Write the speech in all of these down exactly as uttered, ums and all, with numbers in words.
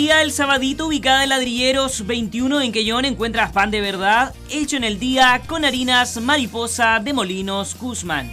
El sabadito, ubicada en Ladrilleros veintiuno en Quellón, encuentras pan de verdad hecho en el día con harinas Mariposa de Molinos Guzmán.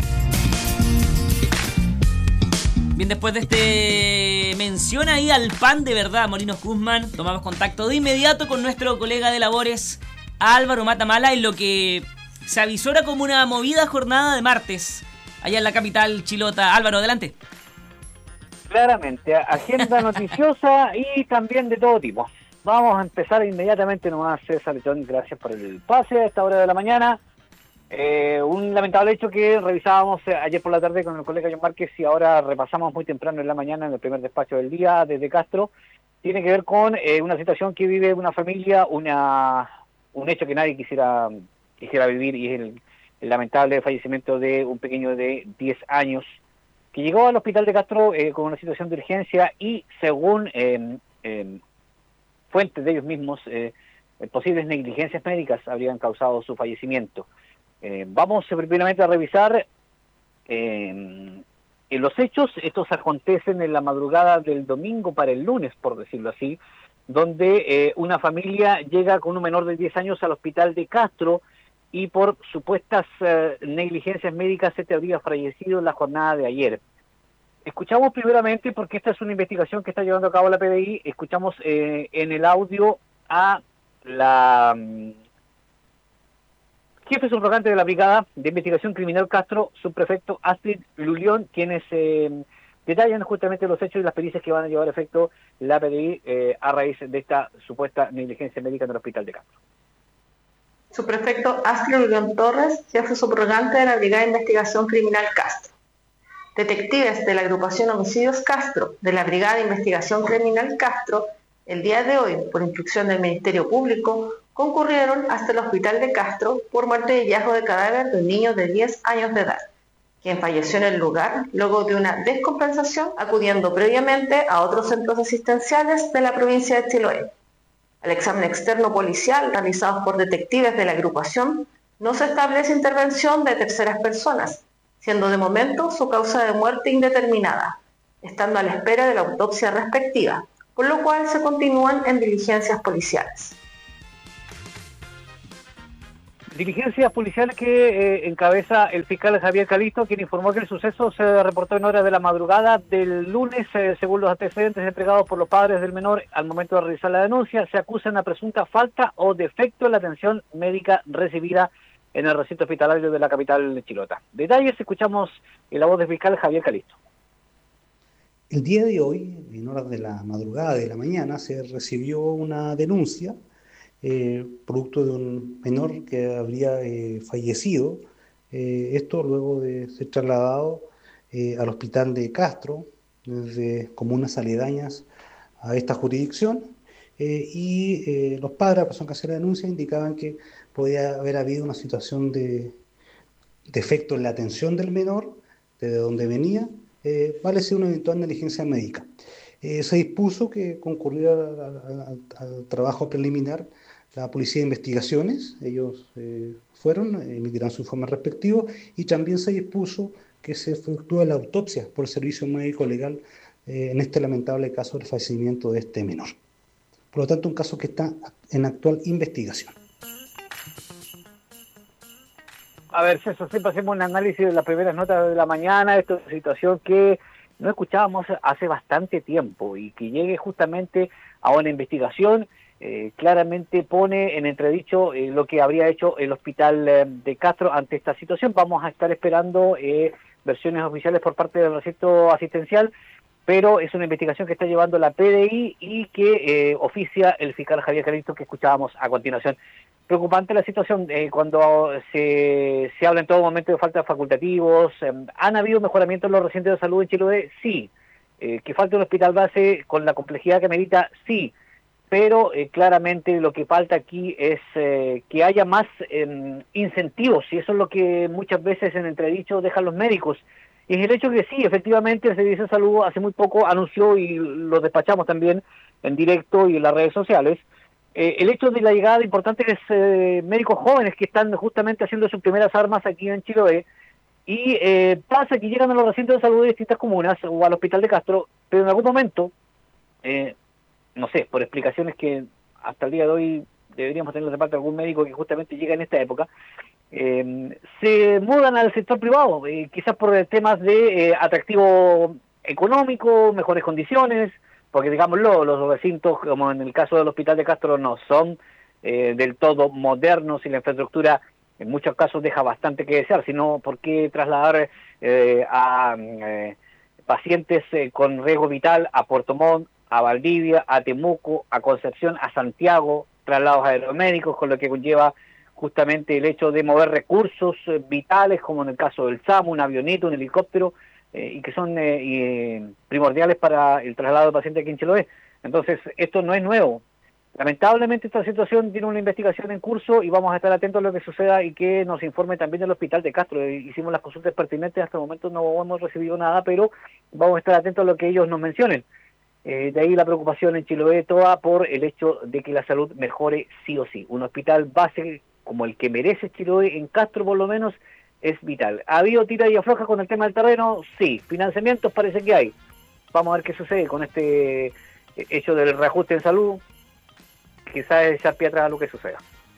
Bien, después de este mención ahí al pan de verdad Molinos Guzmán, tomamos contacto de inmediato con nuestro colega de labores Álvaro Matamala en lo que se avisora como una movida jornada de martes allá en la capital chilota. Álvaro, adelante. Claramente, agenda noticiosa y también de todo tipo. Vamos a empezar inmediatamente nomás, César Letón, gracias por el pase a esta hora de la mañana. Eh, un lamentable hecho que revisábamos ayer por la tarde con el colega John Márquez y ahora repasamos muy temprano en la mañana en el primer despacho del día desde Castro. Tiene que ver con eh, una situación que vive una familia, una un hecho que nadie quisiera, quisiera vivir, y es el, el lamentable fallecimiento de un pequeño de diez años que llegó al hospital de Castro eh, con una situación de urgencia y según eh, eh, fuentes de ellos mismos, eh, posibles negligencias médicas habrían causado su fallecimiento. Eh, vamos primeramente a revisar eh, en los hechos. Estos acontecen en la madrugada del domingo para el lunes, por decirlo así, donde eh, una familia llega con un menor de diez años al hospital de Castro y por supuestas eh, negligencias médicas se te habría fallecido en la jornada de ayer. Escuchamos primeramente, porque esta es una investigación que está llevando a cabo la P D I, escuchamos eh, en el audio a la um, jefe subrogante de la Brigada de Investigación Criminal Castro, subprefecto Astrid Lulión, quienes eh, detallan justamente los hechos y las pericias que van a llevar a efecto la P D I eh, a raíz de esta supuesta negligencia médica en el hospital de Castro. Subprefecto Astrid Lulión Torres, jefe subrogante de la Brigada de Investigación Criminal Castro. Detectives de la agrupación Homicidios Castro, de la Brigada de Investigación Criminal Castro, el día de hoy, por instrucción del Ministerio Público, concurrieron hasta el hospital de Castro por muerte y hallazgo de cadáver de un niño de diez años de edad, quien falleció en el lugar luego de una descompensación, acudiendo previamente a otros centros asistenciales de la provincia de Chiloé. Al examen externo policial realizado por detectives de la agrupación, no se establece intervención de terceras personas, siendo de momento su causa de muerte indeterminada, estando a la espera de la autopsia respectiva, por lo cual se continúan en diligencias policiales. Diligencias policiales que eh, encabeza el fiscal Javier Calisto, quien informó que el suceso se reportó en horas de la madrugada del lunes, eh, según los antecedentes entregados por los padres del menor al momento de realizar la denuncia. Se acusa una presunta falta o defecto en la atención médica recibida en el recinto hospitalario de la capital chilota. Detalles, escuchamos en la voz del fiscal Javier Calisto. El día de hoy, en horas de la madrugada de la mañana, se recibió una denuncia Eh, producto de un menor que habría eh, fallecido, eh, esto luego de ser trasladado eh, al hospital de Castro, desde comunas aledañas a esta jurisdicción, eh, y eh, los padres, la persona que hacía la denuncia, indicaban que podía haber habido una situación de defecto en la atención del menor, desde donde venía, eh, vale ser una eventual negligencia médica. Eh, se dispuso que concurriera al, al trabajo preliminar la Policía de Investigaciones. Ellos eh, fueron, emitirán su informe respectivo, y también se dispuso que se efectúe la autopsia por el servicio médico legal eh, en este lamentable caso del fallecimiento de este menor. Por lo tanto, un caso que está en actual investigación. A ver, César, siempre hacemos un análisis de las primeras notas de la mañana. Esta es una situación que no escuchábamos hace bastante tiempo, y que llegue justamente a una investigación eh, claramente pone en entredicho eh, lo que habría hecho el hospital eh, de Castro ante esta situación. Vamos a estar esperando eh, versiones oficiales por parte del recinto asistencial, pero es una investigación que está llevando la P D I y que eh, oficia el fiscal Javier Calisto, que escuchábamos a continuación. Preocupante la situación eh, cuando se, se habla en todo momento de falta de facultativos. Eh, ¿Han habido mejoramientos en los recintos de salud en Chiloé? Sí. Eh, ¿Que falta un hospital base con la complejidad que merita? Sí. Pero eh, claramente lo que falta aquí es eh, que haya más eh, incentivos, y eso es lo que muchas veces en entredicho dejan los médicos. Y es el hecho que sí, efectivamente, el Servicio de Salud hace muy poco anunció, y lo despachamos también en directo y en las redes sociales, eh, el hecho de la llegada de importantes eh, médicos jóvenes que están justamente haciendo sus primeras armas aquí en Chiloé, y eh, pasa que llegan a los recintos de salud de distintas comunas o al hospital de Castro, pero en algún momento, eh, no sé, por explicaciones que hasta el día de hoy deberíamos tener de parte de algún médico que justamente llega en esta época, eh, se mudan al sector privado, eh, quizás por temas de eh, atractivo económico, mejores condiciones, porque digámoslo, los recintos, como en el caso del Hospital de Castro, no son eh, del todo modernos y la infraestructura en muchos casos deja bastante que desear, sino por qué trasladar eh, a eh, pacientes eh, con riesgo vital a Puerto Montt, a Valdivia, a Temuco, a Concepción, a Santiago, traslados aeromédicos, con lo que conlleva justamente el hecho de mover recursos eh, vitales, como en el caso del SAMU, un avionito, un helicóptero, eh, y que son eh, eh, primordiales para el traslado de pacientes aquí en Chiloé. Entonces, esto no es nuevo. Lamentablemente esta situación tiene una investigación en curso y vamos a estar atentos a lo que suceda y que nos informe también el Hospital de Castro. Hicimos las consultas pertinentes, hasta el momento no hemos recibido nada, pero vamos a estar atentos a lo que ellos nos mencionen. Eh, de ahí la preocupación en Chiloé toda por el hecho de que la salud mejore sí o sí. Un hospital base como el que merece Chiloé, en Castro por lo menos, es vital. ¿Ha habido tira y afloja con el tema del terreno? Sí. Financiamientos parece que hay. Vamos a ver qué sucede con este hecho del reajuste en salud. Quizás echar pie atrás a lo que suceda.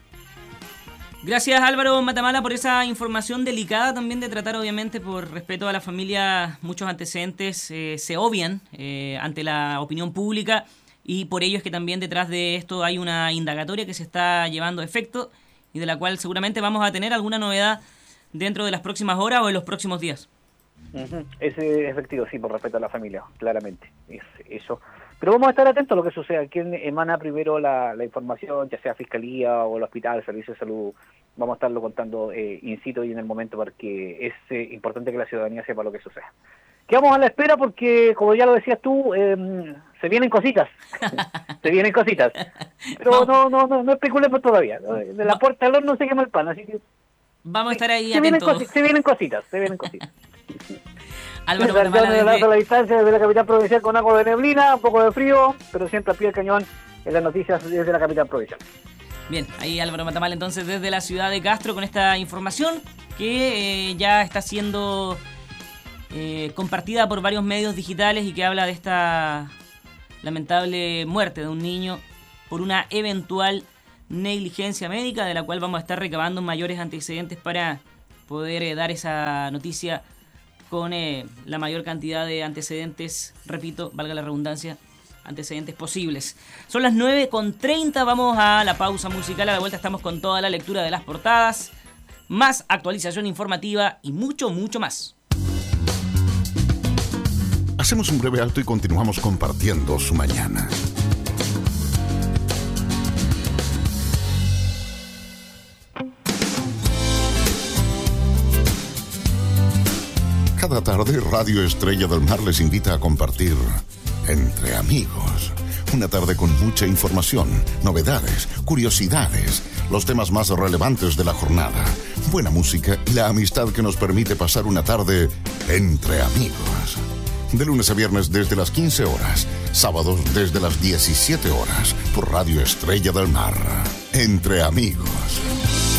Gracias, Álvaro Matamala, por esa información delicada también de tratar, obviamente, por respeto a la familia. Muchos antecedentes eh, se obvian eh, ante la opinión pública y por ello es que también detrás de esto hay una indagatoria que se está llevando a efecto y de la cual seguramente vamos a tener alguna novedad dentro de las próximas horas o en los próximos días. Uh-huh. Es efectivo, sí, por respeto a la familia, claramente. Es eso. Pero vamos a estar atentos a lo que suceda. Quién emana primero la, la información, ya sea Fiscalía o el Hospital, el Servicio de Salud. Vamos a estarlo contando eh, in situ y en el momento, porque es eh, importante que la ciudadanía sepa lo que sucede. Quedamos a la espera porque, como ya lo decías tú, eh, se vienen cositas. se vienen cositas. Pero no, no, no, no especulemos todavía. De la puerta al horno se quema el pan, así que... Vamos a estar ahí se atentos. Vienen cosi- se vienen cositas, se vienen cositas. Álvaro Matamala, Matamala, desde la distancia desde la capital provincial con algo de neblina, un poco de frío, pero siempre a pie del cañón en las noticias desde la capital provincial. Bien, ahí Álvaro Matamala entonces desde la ciudad de Castro con esta información que eh, ya está siendo eh, compartida por varios medios digitales y que habla de esta lamentable muerte de un niño por una eventual negligencia médica, de la cual vamos a estar recabando mayores antecedentes para poder eh, dar esa noticia con eh, la mayor cantidad de antecedentes, repito, valga la redundancia, antecedentes posibles. Son las nueve con treinta, vamos a la pausa musical, a la vuelta estamos con toda la lectura de las portadas, más actualización informativa y mucho, mucho más. Hacemos un breve alto y continuamos compartiendo su mañana. Cada tarde, Radio Estrella del Mar les invita a compartir Entre Amigos. Una tarde con mucha información, novedades, curiosidades, los temas más relevantes de la jornada, buena música y la amistad que nos permite pasar una tarde entre amigos. De lunes a viernes desde las quince horas, sábados desde las diecisiete horas, por Radio Estrella del Mar. Entre Amigos.